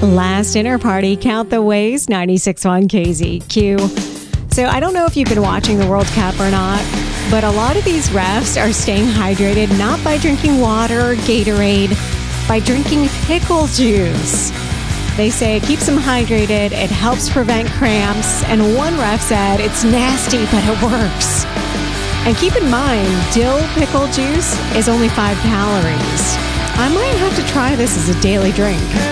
Last dinner party, count the ways, 96.1 KZQ. So I don't know if you've been watching the World Cup or not, but a lot of these refs are staying hydrated not by drinking water or Gatorade, by drinking pickle juice. They say it keeps them hydrated, it helps prevent cramps, and one ref said it's nasty, but it works. And keep in mind, dill pickle juice is only 5 calories. I might have to try this as a daily drink.